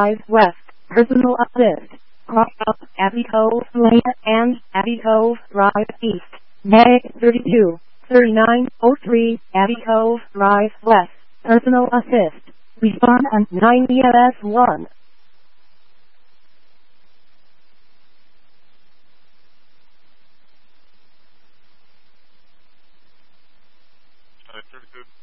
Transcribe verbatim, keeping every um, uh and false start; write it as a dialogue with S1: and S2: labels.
S1: Drive West. Personal assist. Cross up Abbey Cove Lane and Abbey Cove Drive East. Neg thirty-two, thirty-nine oh three, Abbey Cove Drive West. Personal assist. Respond on nine E M S one.
S2: Uh, thirty-two.